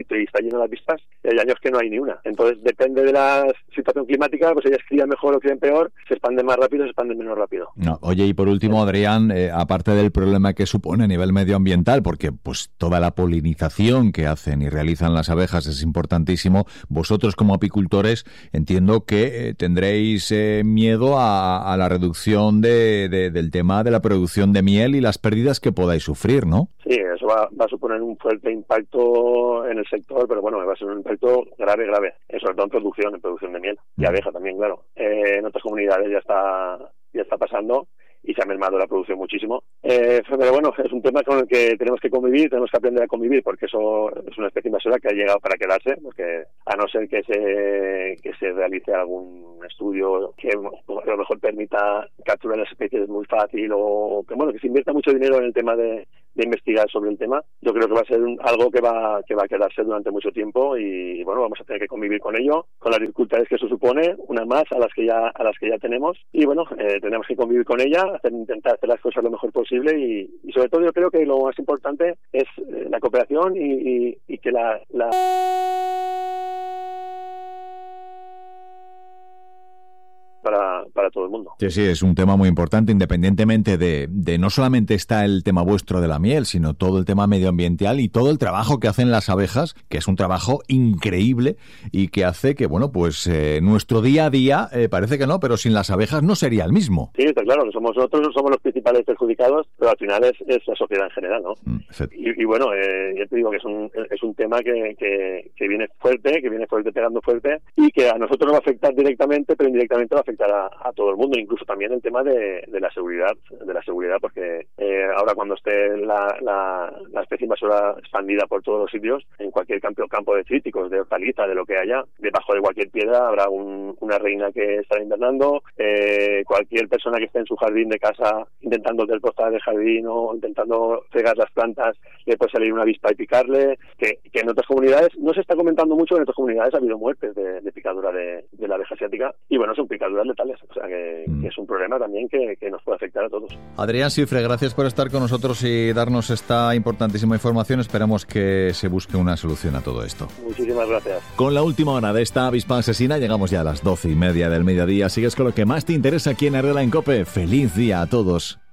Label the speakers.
Speaker 1: bonito y está lleno de avispas, y hay años que no hay ni una. Entonces depende de la situación climática, pues ellas crían mejor o crían peor, se expanden más rápido, se expanden menos rápido.
Speaker 2: No, oye, y por último, Adrián, aparte del problema que supone a nivel medioambiental, porque pues toda la polinización que hacen y realizan las abejas es importantísimo, vosotros como apicultores entiendo que tendréis miedo a la reducción del tema de la producción de miel y las pérdidas que podáis sufrir, ¿no?
Speaker 1: Sí, eso va a suponer un fuerte impacto en el sector, pero bueno, va a ser un impacto grave, sobre todo en producción de miel y abeja también, claro. En otras comunidades ya está pasando y se ha mermado la producción muchísimo. Pero bueno, es un tema con el que tenemos que convivir, tenemos que aprender a convivir, porque eso es una especie invasora que ha llegado para quedarse, porque a no ser que se realice algún estudio que a lo mejor permita capturar las especies muy fácil, o que se invierta mucho dinero en el tema de investigar sobre el tema, yo creo que va a ser algo que va a quedarse durante mucho tiempo y bueno, vamos a tener que convivir con ello, con las dificultades que eso supone, una más a las que ya tenemos, y bueno, tenemos que convivir con ella, intentar hacer las cosas lo mejor posible y sobre todo yo creo que lo más importante es la cooperación y que la para todo el mundo.
Speaker 2: Sí, es un tema muy importante, independientemente de no solamente está el tema vuestro de la miel, sino todo el tema medioambiental y todo el trabajo que hacen las abejas, que es un trabajo increíble y que hace que, bueno, pues nuestro día a día parece que no, pero sin las abejas no sería el mismo.
Speaker 1: Sí, está claro, nosotros somos los principales perjudicados, pero al final es la sociedad en general, ¿no? Y bueno, ya te digo que es un tema que viene fuerte, pegando fuerte, y que a nosotros nos va a afectar directamente, pero indirectamente va a afectar a todo el mundo, incluso también el tema de la seguridad, porque ahora cuando esté la especie invasora expandida por todos los sitios, en cualquier campo de cítricos, de hortaliza, de lo que haya, debajo de cualquier piedra habrá una reina que estará invernando, cualquier persona que esté en su jardín de casa intentando desbrozar el jardín o intentando cegar las plantas, le puede salir una avispa y picarle, que en otras comunidades, no se está comentando mucho, en otras comunidades ha habido muertes de picadura de la abeja asiática, y bueno, son picaduras letales, o sea que es un problema también que nos puede afectar a todos.
Speaker 2: Adrián Cifre, gracias por estar con nosotros y darnos esta importantísima información. Esperamos que se busque una solución a todo esto.
Speaker 1: Muchísimas gracias.
Speaker 2: Con la última hora de esta avispa asesina llegamos ya a las 12:30 del mediodía. Sigues con lo que más te interesa aquí en Herrera en COPE. ¡Feliz día a todos!